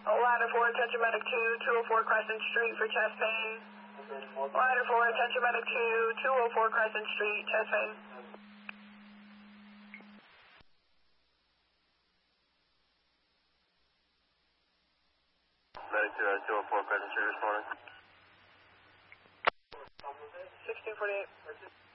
Ladder 4, attention medic 2, 204 Crescent Street for chest pain. Ladder 4, attention medic 2, 204 Crescent Street, chest pain. Medic 2 has 204 Crescent Street responding. 1648.